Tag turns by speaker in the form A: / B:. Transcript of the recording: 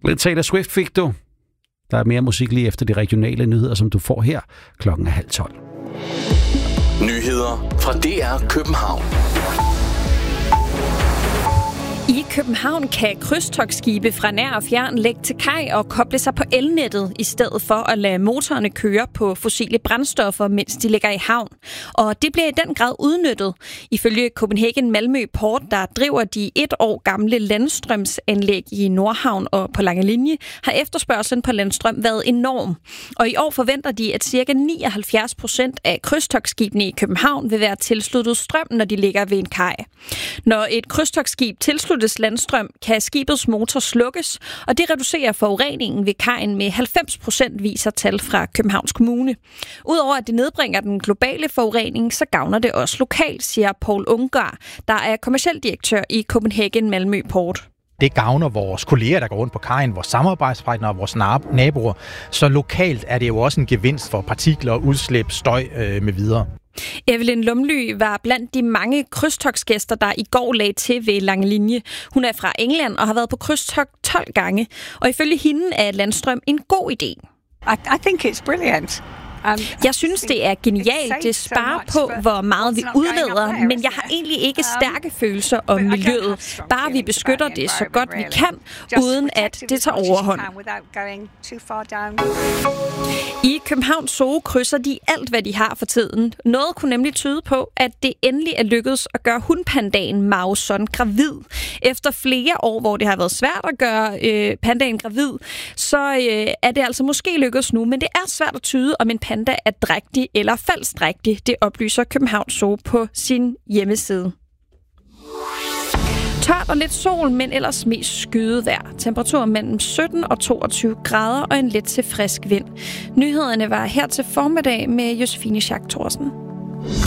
A: Lidt Taylor Swift fik du. Der er mere musik lige efter de regionale nyheder, som du får her 11:30.
B: Nyheder fra DR København.
C: I København kan krydstogtskibe fra nær og fjern lægge til kaj og koble sig på elnettet, i stedet for at lade motorerne køre på fossile brændstoffer, mens de ligger i havn. Og det bliver i den grad udnyttet. Ifølge Copenhagen Malmø Port, der driver de 1 år gamle landstrømsanlæg i Nordhavn og på Langelinje, har efterspørgslen på landstrøm været enorm. Og i år forventer de, at ca. 79% af krydstogtskibene i København vil være tilsluttet strøm, når de ligger ved en kaj. Når et krydstogtskib tilsluttes landstrøm, kan skibets motor slukkes, og det reducerer forureningen ved kajen med 90%, viser tal fra Københavns Kommune. Udover at det nedbringer den globale forurening, så gavner det også lokalt, siger Paul Ungar, der er kommerciel direktør i Copenhagen Malmø Port.
D: Det gavner vores kolleger, der går rundt på kajen, vores samarbejdspartnere og vores naboer. Så lokalt er det jo også en gevinst for partikler, udslip, støj med videre.
C: Evelyn Lumly var blandt de mange krydstogtsgæster, der i går lagde til ved Langelinje. Hun er fra England og har været på krydstogt 12 gange. Og ifølge hende er landstrøm en god idé.
E: I think it's brilliant.
C: Jeg synes, det er genialt. Det sparer på, hvor meget vi udleder, men jeg har egentlig ikke stærke følelser om miljøet. Bare vi beskytter det så godt vi kan, uden at det tager overhånd. I Københavns Zoo krydser de alt, hvad de har for tiden. Noget kunne nemlig tyde på, at det endelig er lykkedes at gøre hunpandaen Mauson gravid. Efter flere år, hvor det har været svært at gøre pandaen gravid, så er det altså måske lykkedes nu, men det er svært at tyde, om en panda er drægtig eller falsk drægtig. Det oplyser Københavns Zoo på sin hjemmeside. Tørt og lidt sol, men ellers mest skydevejr. Temperatur mellem 17 og 22 grader og en let til frisk vind. Nyhederne var her til formiddag med Josefine Schack Thorsen.